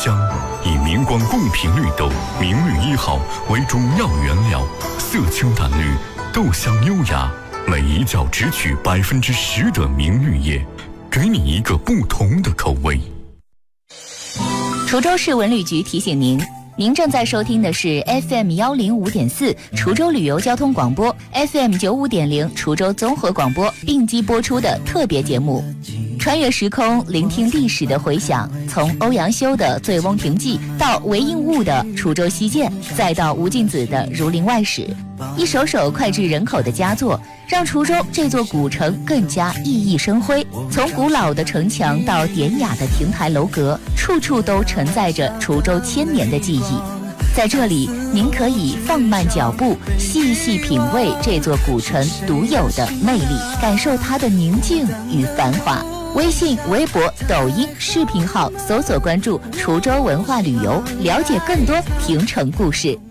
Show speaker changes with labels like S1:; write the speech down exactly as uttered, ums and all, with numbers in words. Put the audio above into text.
S1: 香，以明光贡品绿豆明绿一号为主要原料，色清淡绿，豆香优雅，每一角只取百分之十的明绿叶，给你一个不同的口味。
S2: 滁州市文旅局提醒您，您正在收听的是 F M 一零五点四 滁州旅游交通广播 F M 九十五点零 滁州综合广播并机播出的特别节目，穿越时空，聆听历史的回响，从欧阳修的《醉翁亭记》到韦应物的《滁州西涧》，再到吴敬梓的《儒林外史》，一首首脍炙人口的佳作，让滁州这座古城更加熠熠生辉。从古老的城墙到典雅的亭台楼阁，处处都承载着滁州千年的记忆。在这里，您可以放慢脚步，细细品味这座古城独有的魅力，感受它的宁静与繁华。微信、微博、抖音、视频号搜索关注滁州文化旅游，了解更多亭城故事。